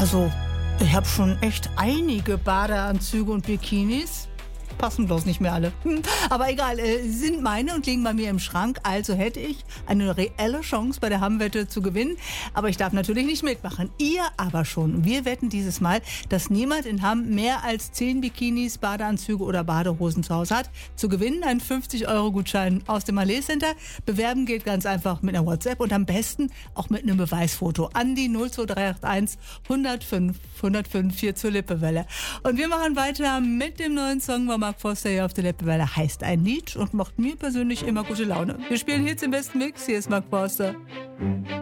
Also, ich habe schon echt einige Badeanzüge und Bikinis. Passen bloß nicht mehr alle. Aber egal, sind meine und liegen bei mir im Schrank. Also hätte ich eine reelle Chance, bei der Hamm-Wette zu gewinnen. Aber ich darf natürlich nicht mitmachen. Ihr aber schon. Wir wetten dieses Mal, dass niemand in Hamm mehr als 10 Bikinis, Badeanzüge oder Badehosen zu Hause hat. Zu gewinnen ein 50-Euro-Gutschein aus dem Allee Center. Bewerben geht ganz einfach mit einer WhatsApp und am besten auch mit einem Beweisfoto an die 02381 105 105 4 zur Lippewelle. Und wir machen weiter mit dem neuen Song von Mark Forster hier auf der Lippewelle. Heißt ein Lied und macht mir persönlich immer gute Laune. Wir spielen Hits im besten Mix. Hier ist Mark Forster.